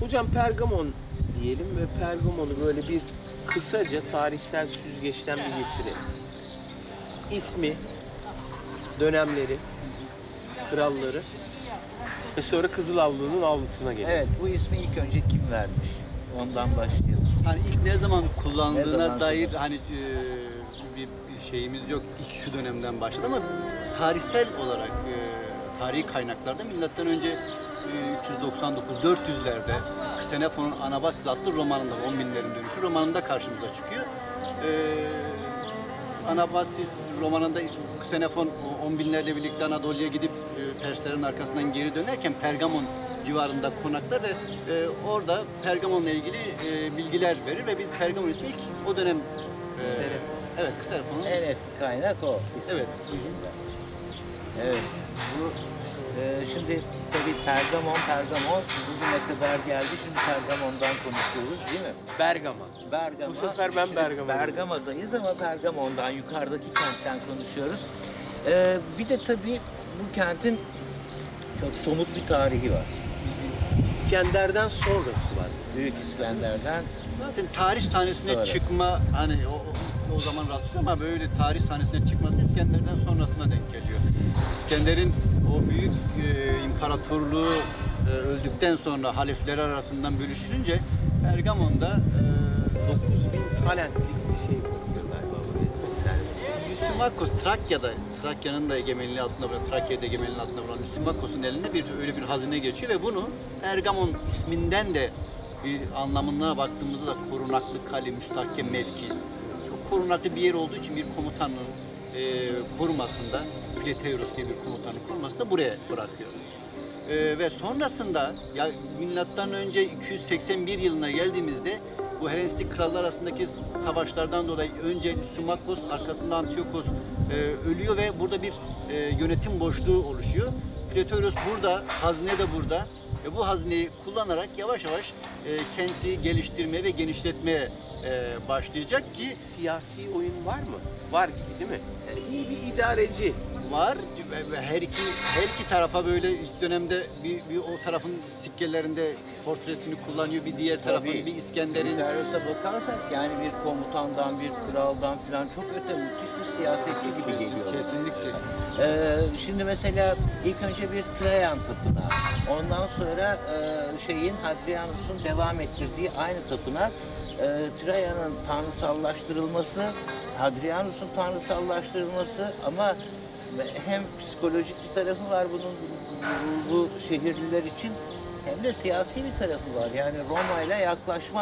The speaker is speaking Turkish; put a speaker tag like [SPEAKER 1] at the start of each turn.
[SPEAKER 1] Hocam Pergamon diyelim ve Pergamon'u böyle bir kısaca tarihsel süzgeçten bir geçirelim. İsmi, dönemleri, kralları ve sonra Kızılavlu'nun avlusuna gelelim.
[SPEAKER 2] Evet, bu ismi ilk önce kim vermiş? Ondan başlayalım.
[SPEAKER 3] Hani ilk ne zaman kullandığına
[SPEAKER 2] Ne zaman
[SPEAKER 3] dair
[SPEAKER 2] kullandı?
[SPEAKER 3] hani bir şeyimiz yok. İlk şu dönemden başladı ama tarihsel olarak tarihi kaynaklarda milattan önce 399-400'lerde Xenofon'un Anabasis adlı romanında, 10 binlerin dönüşü romanında karşımıza çıkıyor. Anabasis romanında Xenofon 10 binlerle birlikte Anadolu'ya gidip Perslerin arkasından geri dönerken Pergamon civarında konaklar ve orada Pergamon'la ilgili bilgiler verir ve biz Pergamon ismi ilk o dönem evet, Xenofon'un
[SPEAKER 2] En eski kaynak o. isim.
[SPEAKER 3] Evet.
[SPEAKER 2] Evet. Bu şimdi tabii Pergamon bugüne kadar geldi. Şimdi Pergamon'dan konuşuyoruz değil mi?
[SPEAKER 1] Bergama.
[SPEAKER 2] Bergama.
[SPEAKER 1] Bu sefer ben
[SPEAKER 2] Şimdi
[SPEAKER 1] Bergama'dayım.
[SPEAKER 2] Bergama'dayız ama Pergamon'dan, yukarıdaki kentten konuşuyoruz. Bir de tabii bu kentin çok somut bir tarihi var.
[SPEAKER 1] İskender'den sonrası var.
[SPEAKER 2] Büyük İskender'den.
[SPEAKER 3] zaten tarih sahnesine
[SPEAKER 2] Sonrası.
[SPEAKER 3] çıkma hani o zaman rastlıyor ama böyle tarih sahnesine çıkması İskender'den sonrasına denk geliyor. İskender'in o büyük imparatorluğu öldükten sonra halifleri arasından bölüşülünce Pergamon'da
[SPEAKER 1] 9000 talentlik bir şey bakıyor galiba buraya mesela.
[SPEAKER 3] Lysimakos Trakya'nın da egemenliği altında bırakan, Trakya'da egemenliği altında bırakan Lysimakos'un eline öyle bir hazine geçiyor ve bunu Pergamon isminden de bir anlamına baktığımızda da korunaklı kale, müstahkem mevki. Çok korunaklı bir yer olduğu için bir komutanın korumasında, Pleteiros diye bir komutanın korumasında buraya bırakıyor. Ve sonrasında ya milattan önce 281 yılına geldiğimizde bu Helenistik krallar arasındaki savaşlardan dolayı önce Lysimakos, arkasından Antiochos ölüyor ve burada bir yönetim boşluğu oluşuyor. Pleteiros burada, hazine de burada. Bu hazineyi kullanarak yavaş yavaş kenti geliştirmeye ve genişletmeye başlayacak ki
[SPEAKER 1] Siyasi oyun var mı? Var gibi değil mi? Yani iyi bir idareci.
[SPEAKER 3] var ve her iki tarafa böyle ilk dönemde bir o tarafın sikkelerinde portresini kullanıyor, bir diğer tarafın
[SPEAKER 2] Tabii.
[SPEAKER 3] bir İskender'in.
[SPEAKER 2] Pleteios'a bakarsak yani bir komutandan, bir kraldan falan çok öte müthiş bir siyasetçi gibi geliyor.
[SPEAKER 3] Kesinlikle.
[SPEAKER 2] Şimdi mesela ilk önce bir Trajan tapınağı, ondan sonra Hadrianus'un devam ettirdiği aynı tapınak, Trajan'ın tanrısallaştırılması, Hadrianus'un tanrısallaştırılması ama hem psikolojik bir tarafı var bunun bu şehirliler için hem de siyasi bir tarafı var. Yani Roma ile yaklaşma